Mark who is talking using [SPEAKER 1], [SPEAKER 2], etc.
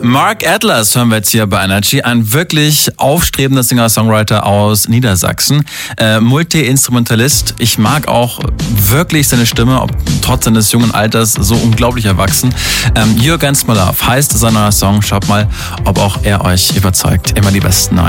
[SPEAKER 1] Mark Atlas hören wir jetzt hier bei Energy, ein wirklich aufstrebender Singer-Songwriter aus Niedersachsen, Multi-Instrumentalist. Ich mag auch wirklich seine Stimme, trotz seines jungen Alters so unglaublich erwachsen. You're Against My Love heißt seiner Song. Schaut mal, ob auch er euch überzeugt. Immer die besten neuen